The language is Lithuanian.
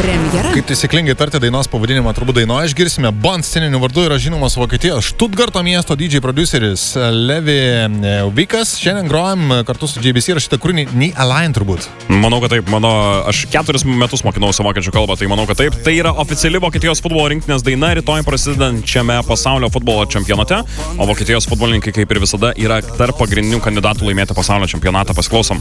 Premjera. Kaip taisyklingai tarti dainos pavadinimą, turbūt dainoje išgirsime. Bond sceniniu vardu yra žinomas Vokietijos Štutgarto miesto DJ produceris Levi Vikas. Šiandien grojam kartu su JBC rašytą kūrinį Knee Align turbūt. Manau, kad taip. Aš 4 metus mokinausi vokiečių kalbą, tai manau, kad taip. Tai yra oficiali Vokietijos futbolo rinktinės daina rytoj prasidedančiame pasaulio futbolo čempionate. O Vokietijos futbolininkai, kaip ir visada, yra tarp pagrindinių kandidatų laimėti pasaulio čempionatą. Pasiklausom.